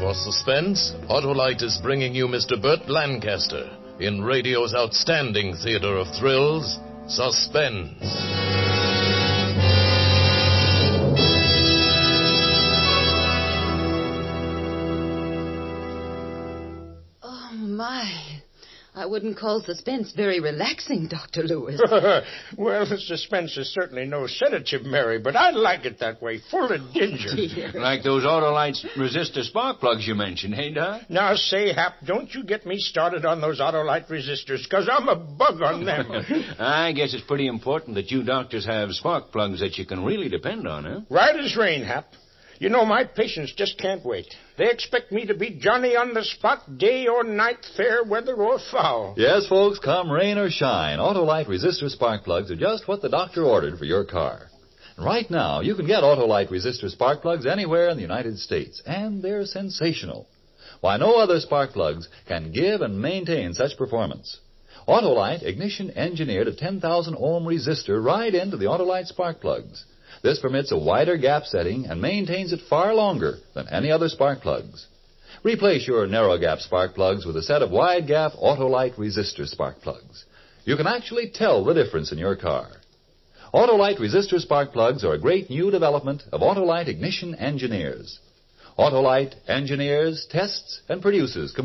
for suspense, Autolite is bringing you Mr. Burt Lancaster in radio's outstanding theater of thrills, Suspense. Oh, my. I wouldn't call suspense very relaxing, Dr. Lewis. Well, suspense is certainly no sedative, Mary, but I like it that way, full of ginger. Dear. Like those Autolite resistor spark plugs you mentioned, hey, Doc? Now, say, Hap, don't you get me started on those Autolite resistors, because I'm a bug on them. I guess it's pretty important that you doctors have spark plugs that you can really depend on, huh? Right as rain, Hap. You know, my patients just can't wait. They expect me to be Johnny on the spot, day or night, fair weather or foul. Yes, folks, come rain or shine, Autolite resistor spark plugs are just what the doctor ordered for your car. And right now, you can get Autolite resistor spark plugs anywhere in the United States, and they're sensational. Why, no other spark plugs can give and maintain such performance. Autolite ignition engineered a 10,000 ohm resistor right into the Autolite spark plugs. This permits a wider gap setting and maintains it far longer than any other spark plugs. Replace your narrow gap spark plugs with a set of wide gap Autolite resistor spark plugs. You can actually tell the difference in your car. Autolite resistor spark plugs are a great new development of Autolite ignition engineers. Autolite engineers, tests, and produces